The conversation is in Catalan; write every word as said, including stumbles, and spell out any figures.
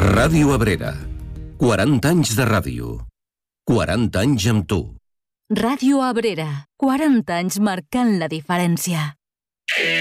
Ràdio Abrera. quaranta anys de ràdio. quaranta anys amb tu. Ràdio Abrera. quaranta anys marcant la diferència.